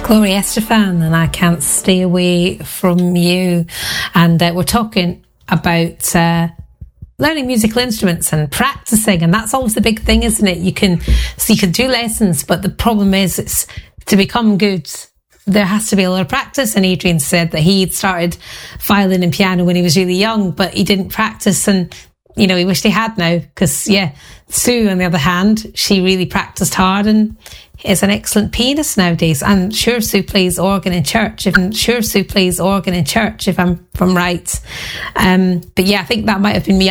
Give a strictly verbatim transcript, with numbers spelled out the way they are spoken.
Gloria Estefan and I Can't Stay Away From You. And uh, we're talking about uh, learning musical instruments and practicing, and that's always the big thing, isn't it? You can so you can do lessons, but the problem is it's to become good, there has to be a lot of practice. And Adrian said that he started violin and piano when he was really young, but he didn't practice, and you know, he wished he had now, because yeah, Sue on the other hand, she really practiced hard and is an excellent pianist nowadays. I'm sure Sue plays organ in church. If I'm sure Sue plays organ in church, if I'm, if I'm right. Um, but yeah, I think that might have been me